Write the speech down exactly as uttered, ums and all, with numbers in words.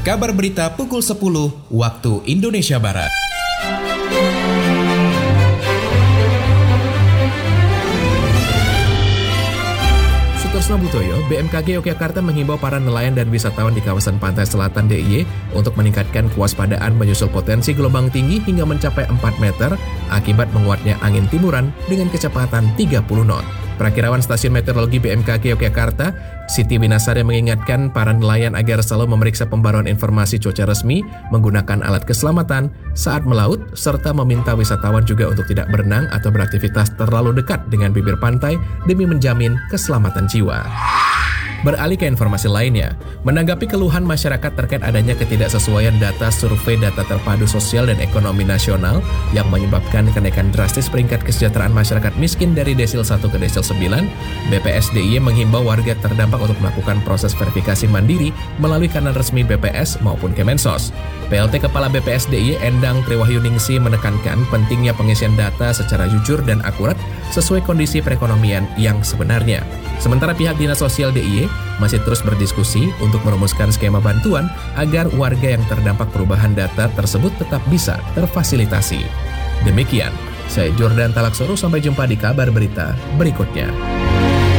kabar berita pukul sepuluh waktu Indonesia Barat. Sutorsno Butoyo, B M K G Yogyakarta menghimbau para nelayan dan wisatawan di kawasan pantai selatan D I Y untuk meningkatkan kewaspadaan menyusul potensi gelombang tinggi hingga mencapai empat meter akibat menguatnya angin timuran dengan kecepatan tiga puluh knot. Prakirawan Stasiun Meteorologi B M K G Yogyakarta, Siti Winasari mengingatkan para nelayan agar selalu memeriksa pembaruan informasi cuaca resmi, menggunakan alat keselamatan saat melaut, serta meminta wisatawan juga untuk tidak berenang atau beraktivitas terlalu dekat dengan bibir pantai demi menjamin keselamatan jiwa. Beralih ke informasi lainnya, menanggapi keluhan masyarakat terkait adanya ketidaksesuaian data survei data terpadu sosial dan ekonomi nasional yang menyebabkan kenaikan drastis peringkat kesejahteraan masyarakat miskin dari desil satu ke desil sembilan, B P S D I Y menghimbau warga terdampak untuk melakukan proses verifikasi mandiri melalui kanal resmi B P S maupun Kemensos. P L T Kepala B P S D I Y Endang Triwahyuningsi menekankan pentingnya pengisian data secara jujur dan akurat sesuai kondisi perekonomian yang sebenarnya. Sementara pihak Dinas Sosial D I Y masih terus berdiskusi untuk merumuskan skema bantuan agar warga yang terdampak perubahan data tersebut tetap bisa terfasilitasi. Demikian, saya Jordan Talaksoro, sampai jumpa di kabar berita berikutnya.